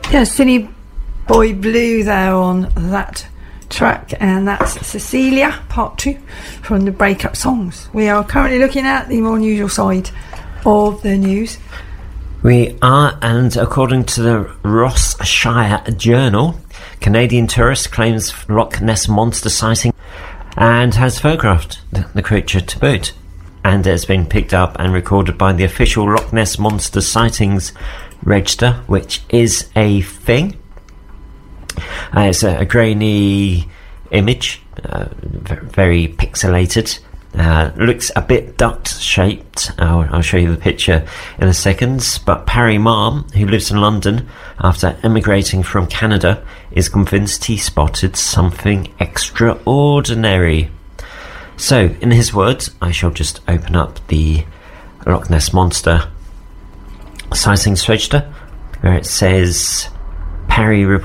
Yeah, Silly Boy Blue there on that track, and that's Cecilia Part 2 from the Breakup Songs. We are currently looking at the more unusual side of the news. We are, and according to the Ross Shire Journal, Canadian tourist claims Loch Ness Monster sighting and has photographed the creature to boot. And it's been picked up and recorded by the official Loch Ness Monster Sightings Register, which is a thing. It's a grainy image, very pixelated. Looks a bit duct-shaped. I'll show you the picture in a second. But Parry Marm, who lives in London after emigrating from Canada, is convinced he spotted something extraordinary. So, in his words, I shall just open up the Loch Ness Monster Sightings Register, where it says Parry